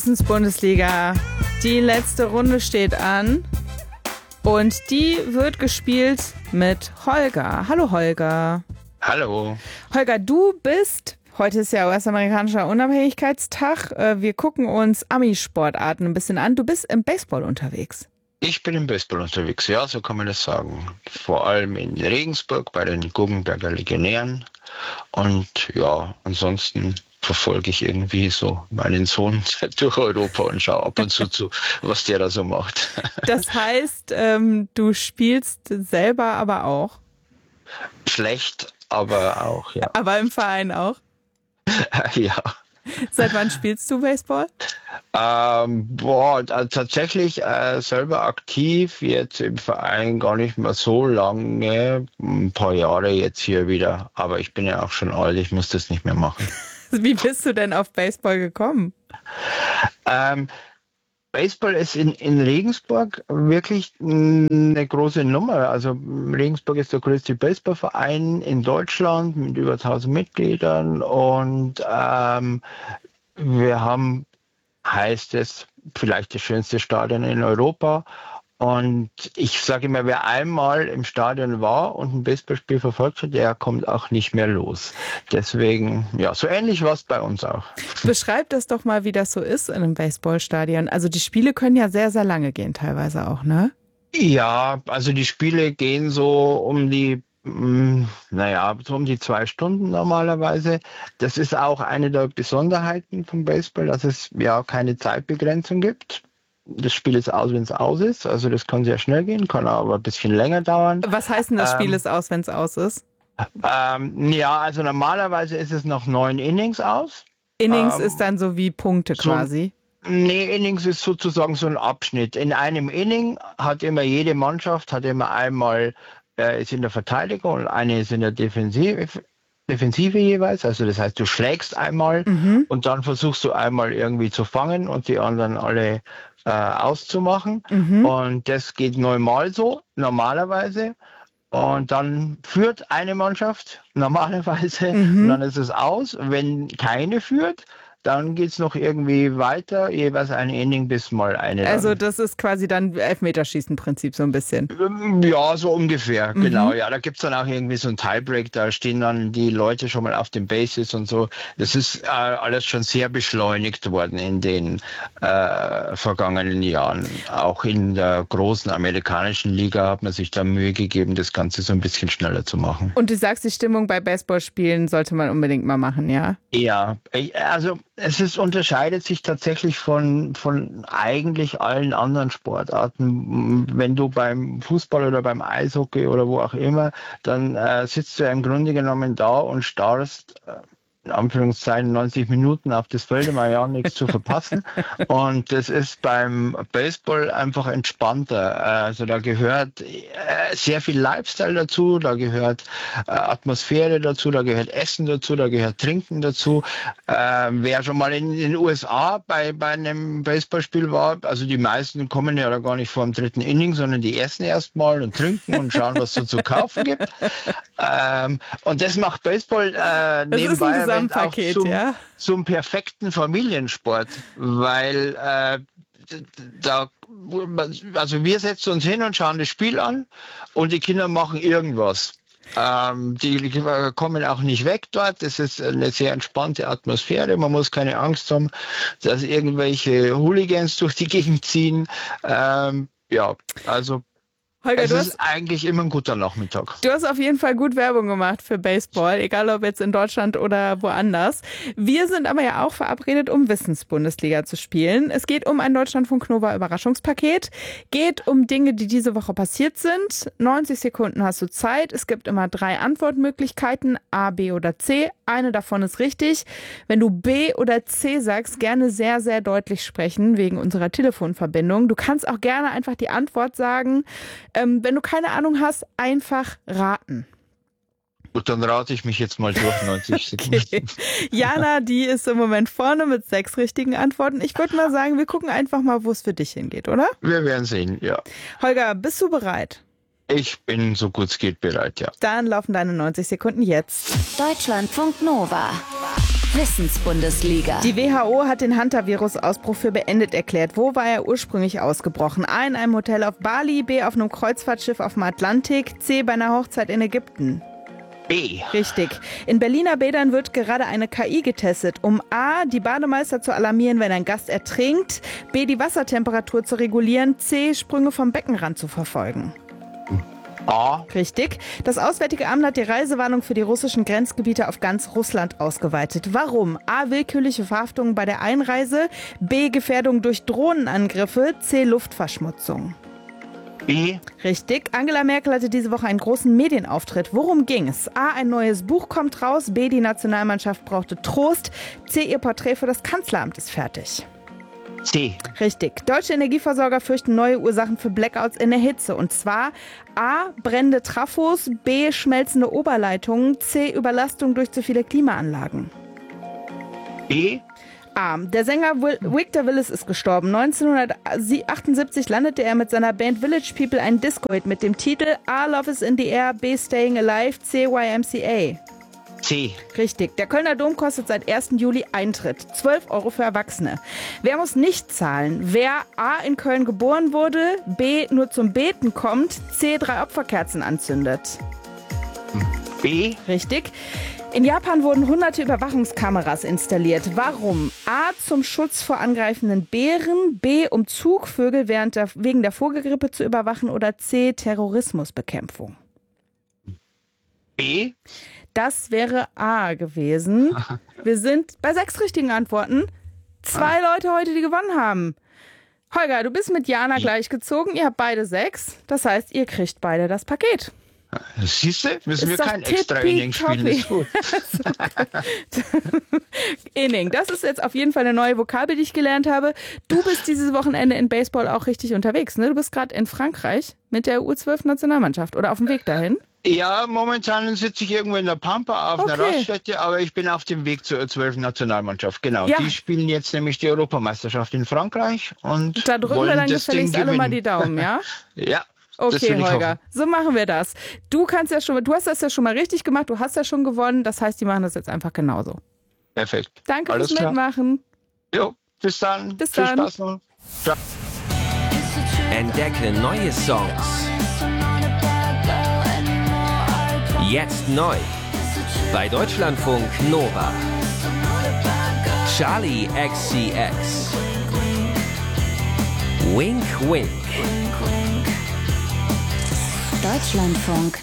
Bundesliga. Die letzte Runde steht an und die wird gespielt mit Holger. Hallo Holger. Hallo. Holger, du bist, heute ist ja US-amerikanischer Unabhängigkeitstag, wir gucken uns Ami-Sportarten ein bisschen an. Du bist im Baseball unterwegs. Ich bin im Baseball unterwegs, ja, so kann man das sagen. Vor allem in Regensburg bei den Guggenberger Legionären. Und ja, ansonsten verfolge ich irgendwie so meinen Sohn durch Europa und schaue ab und zu, was der da so macht. Das heißt, du spielst selber aber auch? Schlecht, aber auch, ja. Aber im Verein auch? Ja. Seit wann spielst du Baseball? Tatsächlich selber aktiv, jetzt im Verein gar nicht mehr so lange, ein paar Jahre jetzt hier wieder. Aber ich bin ja auch schon alt, ich muss das nicht mehr machen. Wie bist du denn auf Baseball gekommen? Baseball ist in Regensburg wirklich eine große Nummer. Also Regensburg ist der größte Baseballverein in Deutschland mit über 1000 Mitgliedern und wir haben, heißt es, vielleicht das schönste Stadion in Europa. Und ich sage immer, wer einmal im Stadion war und ein Baseballspiel verfolgt hat, der kommt auch nicht mehr los. Deswegen, ja, so ähnlich war es bei uns auch. Beschreib das doch mal, wie das so ist in einem Baseballstadion. Also die Spiele können ja sehr, sehr lange gehen teilweise auch, ne? Ja, also die Spiele gehen so um die 2 Stunden normalerweise. Das ist auch eine der Besonderheiten vom Baseball, dass es ja keine Zeitbegrenzung gibt. Das Spiel ist aus, wenn es aus ist. Also das kann sehr schnell gehen, kann aber ein bisschen länger dauern. Was heißt denn, das Spiel ist aus, wenn es aus ist? Also normalerweise ist es nach 9 Innings aus. Innings ist dann so wie Punkte quasi? Nee, Innings ist sozusagen so ein Abschnitt. In einem Inning hat immer jede Mannschaft, einmal ist in der Verteidigung und eine ist in der Defensive jeweils. Also das heißt, du schlägst einmal und dann versuchst du einmal irgendwie zu fangen und die anderen alle auszumachen. Und das geht neunmal so, normalerweise. Und dann führt eine Mannschaft normalerweise und dann ist es aus. Wenn keine führt, dann geht es noch irgendwie weiter, jeweils ein Inning bis mal eine. Also das ist quasi dann Elfmeterschießen-Prinzip so ein bisschen. Ja, so ungefähr, genau. Ja, da gibt es dann auch irgendwie so ein Tiebreak, da stehen dann die Leute schon mal auf den Bases und so. Das ist alles schon sehr beschleunigt worden in den vergangenen Jahren. Auch in der großen amerikanischen Liga hat man sich da Mühe gegeben, das Ganze so ein bisschen schneller zu machen. Und du sagst, die Stimmung bei Baseballspielen sollte man unbedingt mal machen, ja? Ja, also unterscheidet sich tatsächlich von eigentlich allen anderen Sportarten. Wenn du beim Fußball oder beim Eishockey oder wo auch immer, dann sitzt du ja im Grunde genommen da und starrst in Anführungszeichen 90 Minuten auf das Feld, um ja nichts zu verpassen. Und das ist beim Baseball einfach entspannter. Also da gehört sehr viel Lifestyle dazu, da gehört Atmosphäre dazu, da gehört Essen dazu, da gehört Trinken dazu. Wer schon mal in den USA bei einem Baseballspiel war, also die meisten kommen ja da gar nicht vor dem 3. Inning, sondern die essen erst mal und trinken und schauen, was es so zu kaufen gibt. Und das macht Baseball nebenbei auch zum perfekten Familiensport, weil wir setzen uns hin und schauen das Spiel an und die Kinder machen irgendwas. Die kommen auch nicht weg dort. Das ist eine sehr entspannte Atmosphäre. Man muss keine Angst haben, dass irgendwelche Hooligans durch die Gegend ziehen. Holger, es ist eigentlich immer ein guter Nachmittag. Du hast auf jeden Fall gut Werbung gemacht für Baseball, egal ob jetzt in Deutschland oder woanders. Wir sind aber ja auch verabredet, um Wissensbundesliga zu spielen. Es geht um ein Deutschlandfunk Nova Überraschungspaket, geht um Dinge, die diese Woche passiert sind. 90 Sekunden hast du Zeit. Es gibt immer 3 Antwortmöglichkeiten, A, B oder C. Eine davon ist richtig. Wenn du B oder C sagst, gerne sehr, sehr deutlich sprechen, wegen unserer Telefonverbindung. Du kannst auch gerne einfach die Antwort sagen. Wenn du keine Ahnung hast, einfach raten. Gut, dann rate ich mich jetzt mal durch 90 Sekunden. Okay. Jana, die ist im Moment vorne mit 6 richtigen Antworten. Ich würde mal sagen, wir gucken einfach mal, wo es für dich hingeht, oder? Wir werden sehen, ja. Holger, bist du bereit? Ich bin so gut es geht bereit, ja. Dann laufen deine 90 Sekunden jetzt. Deutschlandfunk Nova. Wissensbundesliga. Die WHO hat den Hantavirus-Ausbruch für beendet erklärt. Wo war er ursprünglich ausgebrochen? A, in einem Hotel auf Bali, B, auf einem Kreuzfahrtschiff auf dem Atlantik, C, bei einer Hochzeit in Ägypten. B. Richtig. In Berliner Bädern wird gerade eine KI getestet, um A, die Bademeister zu alarmieren, wenn ein Gast ertrinkt, B, die Wassertemperatur zu regulieren, C, Sprünge vom Beckenrand zu verfolgen. A. Richtig. Das Auswärtige Amt hat die Reisewarnung für die russischen Grenzgebiete auf ganz Russland ausgeweitet. Warum? A, willkürliche Verhaftungen bei der Einreise, B, Gefährdung durch Drohnenangriffe, C, Luftverschmutzung. B. Richtig. Angela Merkel hatte diese Woche einen großen Medienauftritt. Worum ging es? A, ein neues Buch kommt raus, B, die Nationalmannschaft brauchte Trost, C, ihr Porträt für das Kanzleramt ist fertig. C. Richtig. Deutsche Energieversorger fürchten neue Ursachen für Blackouts in der Hitze. Und zwar A, brennende Trafos, B, schmelzende Oberleitungen, C, Überlastung durch zu viele Klimaanlagen. B. A, der Sänger Victor Willis ist gestorben. 1978 landete er mit seiner Band Village People einen Disco-Hit mit dem Titel A, Love is in the Air, B, Staying Alive, C, YMCA. C. Richtig. Der Kölner Dom kostet seit 1. Juli Eintritt. 12 € für Erwachsene. Wer muss nicht zahlen? Wer A, in Köln geboren wurde, B, nur zum Beten kommt, C, 3 Opferkerzen anzündet. B. Richtig. In Japan wurden hunderte Überwachungskameras installiert. Warum? A, zum Schutz vor angreifenden Bären, B, um Zugvögel wegen der Vogelgrippe zu überwachen oder C, Terrorismusbekämpfung. B. Das wäre A gewesen. Wir sind bei 6 richtigen Antworten. 2 Leute heute, die gewonnen haben. Holger, du bist mit Jana gleichgezogen. Ihr habt beide 6. Das heißt, ihr kriegt beide das Paket. Siehst du? Müssen wir Ist doch kein Extra-Inning spielen. Ist gut. Inning, das ist jetzt auf jeden Fall eine neue Vokabel, die ich gelernt habe. Du bist dieses Wochenende in Baseball auch richtig unterwegs, ne? Du bist gerade in Frankreich mit der U12-Nationalmannschaft oder auf dem Weg dahin? Ja, momentan sitze ich irgendwo in der Pampa auf einer Raststätte, aber ich bin auf dem Weg zur U12-Nationalmannschaft. Genau, ja. Die spielen jetzt nämlich die Europameisterschaft in Frankreich. Und da drücken wir dann gefälligst alle mal die Daumen, ja? Ja. Okay, Holger, so machen wir das. Du hast das ja schon mal richtig gemacht, du hast ja schon gewonnen, das heißt, die machen das jetzt einfach genauso. Perfekt. Danke fürs Mitmachen. Jo, bis dann. Bis Viel dann. Spaß noch. Ciao. Entdecke neue Songs. Jetzt neu. Bei Deutschlandfunk Nova. Charlie XCX. Wink Wink. Deutschlandfunk